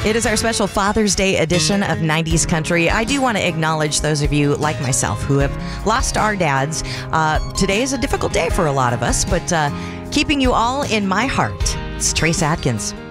It is our special Father's Day edition of 90s Country. I do want to acknowledge those of you like myself who have lost our dads. Today is a difficult day for a lot of us, but keeping you all in my heart. It's Trace Adkins.